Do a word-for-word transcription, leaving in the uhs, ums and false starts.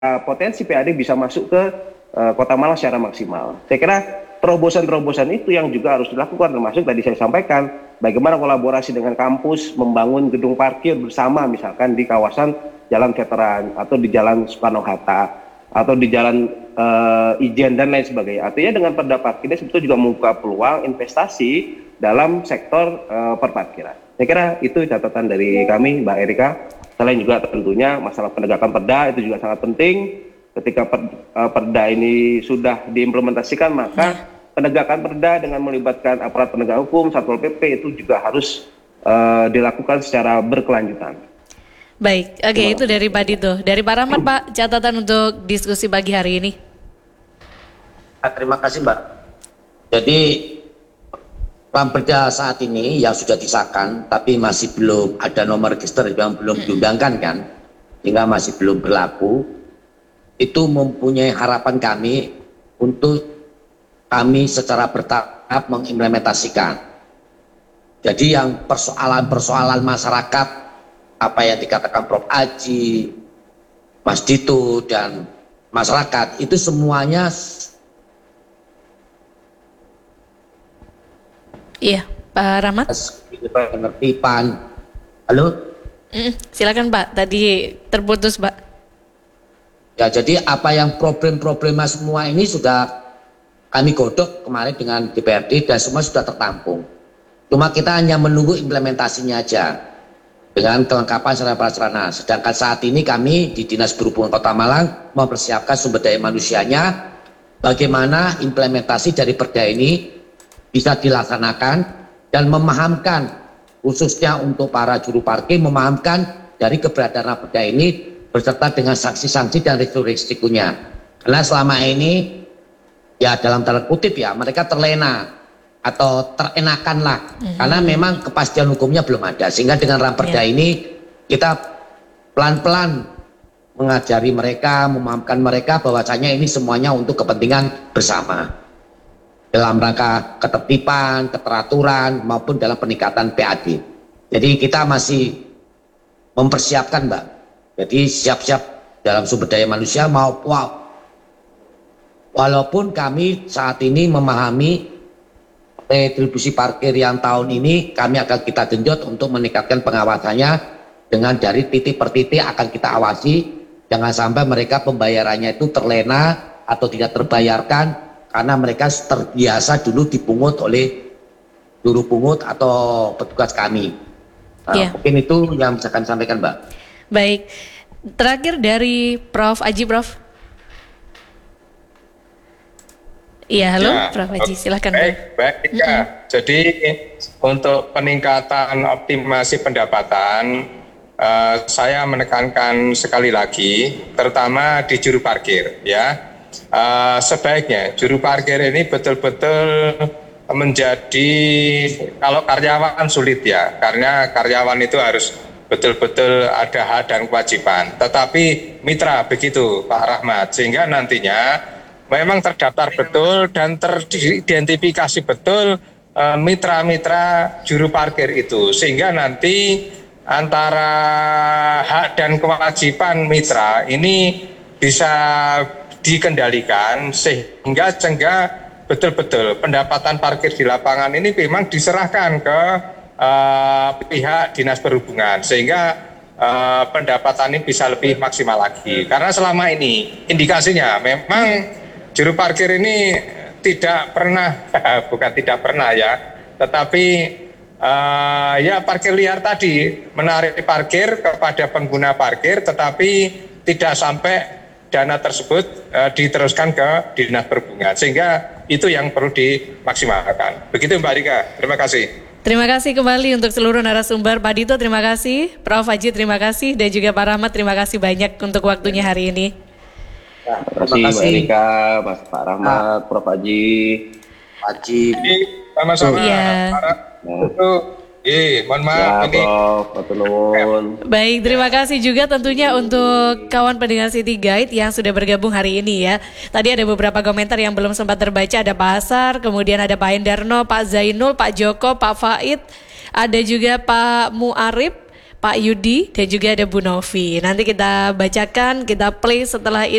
potensi P A D bisa masuk ke uh, Kota Malang secara maksimal. Saya kira terobosan-terobosan itu yang juga harus dilakukan, termasuk tadi saya sampaikan bagaimana kolaborasi dengan kampus membangun gedung parkir bersama misalkan di kawasan Jalan Veteran atau di Jalan Soekarno-Hatta atau di Jalan uh, Ijen dan lain sebagainya. Artinya dengan perda parkir ini sebetulnya juga membuka peluang investasi dalam sektor uh, perparkiran. Saya kira itu catatan dari kami, Mbak Erika. Selain juga tentunya masalah penegakan perda itu juga sangat penting. Ketika per, uh, perda ini sudah diimplementasikan, maka penegakan perda dengan melibatkan aparat penegak hukum, Satpol P P itu juga harus uh, dilakukan secara berkelanjutan. Baik, oke okay, itu dari Pak Dito. Dari Pak Rahmat, Pak, catatan untuk diskusi pagi hari ini. Terima kasih, Mbak. Jadi Perda saat ini yang sudah disahkan, tapi masih belum ada nomor register yang belum diundangkan kan, sehingga masih belum berlaku. Itu mempunyai harapan kami untuk kami secara bertahap mengimplementasikan. Jadi yang persoalan-persoalan masyarakat, apa yang dikatakan Prof Aji, Mas Dito, dan masyarakat, itu semuanya. Iya, Pak Rahmat. Penertiban. Halo? Mm, silakan Pak, tadi terputus Pak. Ya, jadi apa yang problem-problema semua ini sudah kami godok kemarin dengan D P R D dan semua sudah tertampung. Cuma kita hanya menunggu implementasinya aja dengan kelengkapan sarana prasarana. Sedangkan saat ini kami di Dinas Perhubungan Kota Malang mempersiapkan sumber daya manusianya, bagaimana implementasi dari perda ini bisa dilaksanakan dan memahamkan khususnya untuk para juru parkir, memahamkan dari keberadaan perda ini beserta dengan sanksi-sanksi dan risiko-risikonya. Karena selama ini ya dalam tanda kutip ya mereka terlena atau terenakan lah, mm-hmm. karena memang kepastian hukumnya belum ada, sehingga dengan ramperda yeah. ini kita pelan-pelan mengajari mereka, memahamkan mereka bahwasanya ini semuanya untuk kepentingan bersama dalam rangka ketertiban, keteraturan maupun dalam peningkatan P A D. Jadi kita masih mempersiapkan, Mbak. Jadi siap-siap dalam sumber daya manusia mau wow. Walaupun kami saat ini memahami retribusi parkir yang tahun ini kami akan kita genjot untuk meningkatkan pengawasannya dengan dari titik per titik akan kita awasi, jangan sampai mereka pembayarannya itu terlena atau tidak terbayarkan karena mereka terbiasa dulu dipungut oleh juru pungut atau petugas kami. Nah, yeah. Mungkin itu yang bisa kami sampaikan, Mbak. Baik, terakhir dari Prof Aji, Prof. Iya, halo, ya, Prof Aji, silakan. Baik, baik, ya. Mm-hmm. Jadi untuk peningkatan optimasi pendapatan, uh, saya menekankan sekali lagi, terutama di juru parkir, ya. Uh, sebaiknya juru parkir ini betul-betul menjadi, kalau karyawan sulit ya, karena karyawan itu harus betul-betul ada hak dan kewajiban, tetapi mitra begitu Pak Rahmat, sehingga nantinya memang terdaftar betul dan teridentifikasi betul uh, mitra-mitra juru parkir itu, sehingga nanti antara hak dan kewajiban mitra ini bisa dikendalikan sehingga sehingga betul-betul pendapatan parkir di lapangan ini memang diserahkan ke uh, pihak Dinas Perhubungan, sehingga uh, pendapatan ini bisa lebih maksimal lagi. Karena selama ini indikasinya memang juru parkir ini tidak pernah, bukan tidak pernah ya, tetapi uh, ya parkir liar tadi, menarik parkir kepada pengguna parkir, tetapi tidak sampai dana tersebut uh, diteruskan ke Dinas Perhubungan, sehingga itu yang perlu dimaksimalkan. Begitu Mbak Rika, terima kasih. Terima kasih kembali untuk seluruh narasumber. Pak Dito terima kasih, Prof Aji terima kasih, dan juga Pak Rahmat terima kasih banyak untuk waktunya hari ini. Ya, terima kasih Mbak Rika, Mas Pak Rahmat, ah. Prof Aji. Aji. Sama-sama. Iya. Eh, mohon maaf ya, ini. Prof, baik, terima kasih juga tentunya untuk kawan pendengar City Guide yang sudah bergabung hari ini ya. Tadi ada beberapa komentar yang belum sempat terbaca, ada Pak Asar, kemudian ada Pak Hendarno, Pak Zainul, Pak Joko, Pak Faid, ada juga Pak Muarif, Pak Yudi dan juga ada Bu Novi. Nanti kita bacakan, kita play setelah ini.